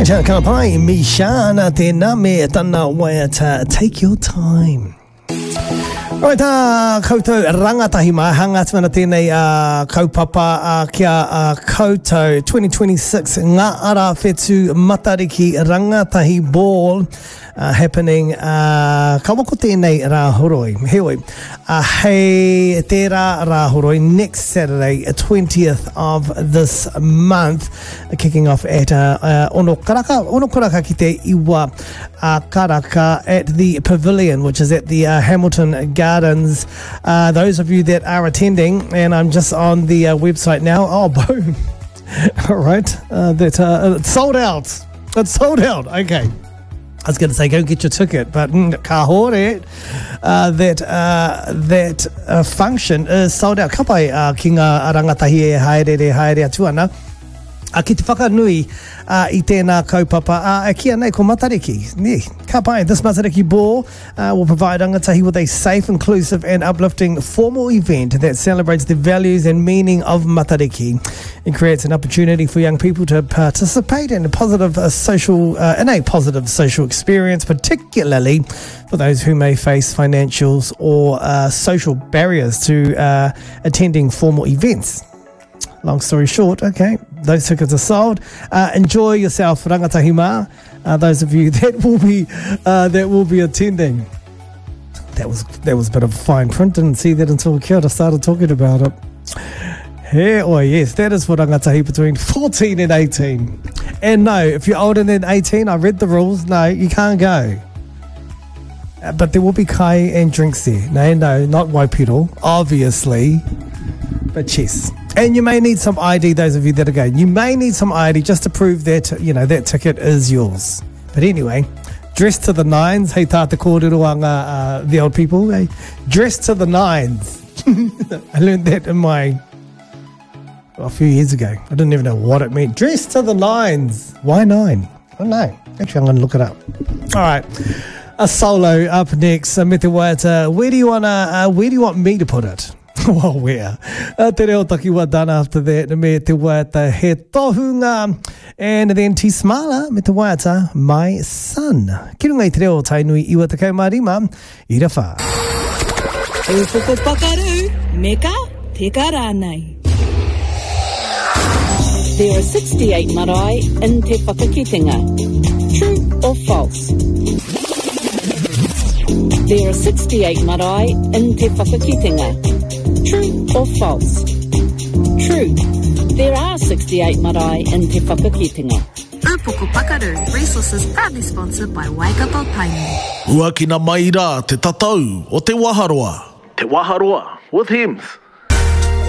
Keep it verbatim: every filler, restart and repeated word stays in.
Tēnā kanapai, Mishana tēnā me tana waiata. Take your time. Right, uh, koutou rangatahi mai, hanga tumana tēnei uh, kaupapa uh, kia uh, koutou twenty twenty-six Ngā Ara Whetū Matariki Rangatahi Ball uh, happening uh, ka wako tēnei rā horoi. Heoi, uh, hei tērā rā horoi next Saturday, twentieth of this month, uh, kicking off at uh, uh, Ono Karaka, Ono Karaka ki te Iwa uh, Karaka at the Pavilion, which is at the uh, Hamilton Gardens. Gardens. Uh, those of you that are attending, and I'm just on the uh, website now. Oh, boom. All right. Uh, that uh, it's sold out. It's sold out. Okay. I was going to say, go get your ticket, but mm, ka hore, uh, that uh, that uh, function is sold out. Ka pai uh, ki ngā rangatahi e haere haere atu ana. A ki te whakanui uh, i tēnā kaupapa, uh, a kia nei ko Matariki. Ne, ka pai, this Matariki Ball uh, will provide rangatahi with a safe, inclusive and uplifting formal event that celebrates the values and meaning of Matariki. It creates an opportunity for young people to participate in a positive uh, social, uh, in a positive social experience, particularly for those who may face financial or uh, social barriers to uh, attending formal events. Long story short, okay, those tickets are sold. Uh, enjoy yourself, rangatahi mā. Uh, those of you that will be uh, that will be attending. That was that was a bit of fine print. Didn't see that until Kia ora started talking about it. Hey, oh yes, that is for rangatahi between fourteen and eighteen. And no, if you're older than eighteen, I read the rules. No, you can't go. Uh, but there will be kai and drinks there. No, no, not Waipiro, obviously. But yes. And you may need some I D, those of you that are going. You may need some I D just to prove that, you know, that ticket is yours. But anyway, dressed to the nines. Hei tāta kōrero uh, the old people. Hey, dressed to the nines. I learned that in my, well, a few years ago. I didn't even know what it meant. Dressed to the nines. Why nine? I don't know. Actually, I'm going to look it up. All right. A solo up next. Uh, me te waiata. Where do you want uh, where do you want me to put it? Well, where? Uh, te reo taki wa done after that. Me te waiata he tohunga. And then T Smala, me te waiata, my son. Ki runga I te reo tainui iwa te kaumārima, I ra whā. E koko pakaru, meka te karanei. There are sixty-eight marae in te whakakitenga. True or false? There are sixty-eight marae in te whakakitenga. True or false? True. There are sixty-eight marae in te whakakitenga. Upoko Pakaru, resources proudly sponsored by Waikato Tainui. Ua kina mai rā te tatau o te Waharoa. Te Waharoa with Hems.